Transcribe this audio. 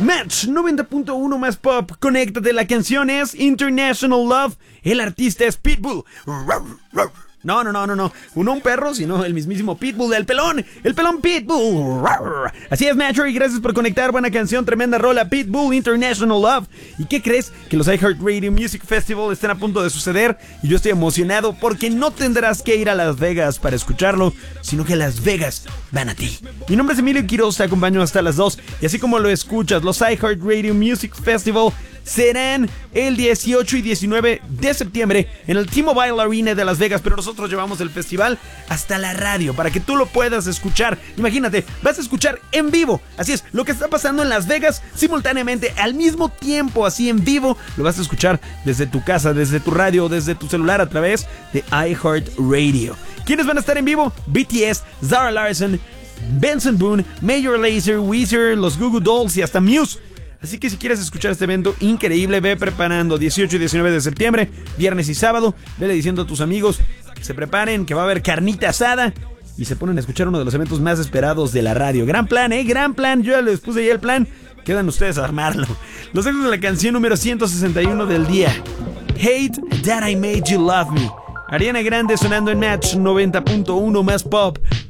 Match 90.1 más pop. Conéctate, la canción es International Love. El artista es Pitbull. No, un perro, sino el mismísimo Pitbull, el pelón Pitbull. Así es, Metro, y gracias por conectar. Buena canción, tremenda rola, Pitbull, International Love. ¿Y qué crees? Que los iHeartRadio Music Festival están a punto de suceder y yo estoy emocionado porque no tendrás que ir a Las Vegas para escucharlo, sino que Las Vegas van a ti. Mi nombre es Emilio Quiroz, te acompaño hasta las 2 y así como lo escuchas, los iHeartRadio Music Festival serán el 18 y 19 de septiembre en el T-Mobile Arena de Las Vegas, pero nosotros llevamos el festival hasta la radio para que tú lo puedas escuchar. Imagínate, vas a escuchar en vivo, así es, lo que está pasando en Las Vegas simultáneamente, al mismo tiempo, así en vivo, lo vas a escuchar desde tu casa, desde tu radio, desde tu celular a través de iHeartRadio. ¿Quiénes van a estar en vivo? BTS, Zara Larsson, Benson Boone, Major Lazer, Weezer, los Goo Goo Dolls y hasta Muse. Así que si quieres escuchar este evento increíble, ve preparando 18 y 19 de septiembre, viernes y sábado. Vele diciendo a tus amigos que se preparen, que va a haber carnita asada y se ponen a escuchar uno de los eventos más esperados de la radio. Gran plan, gran plan. Yo ya les puse ya el plan. Quedan ustedes a armarlo. Los dejo con la canción número 161 del día. Hate That I Made You Love Me. Ariana Grande sonando en Match 90.1 más pop.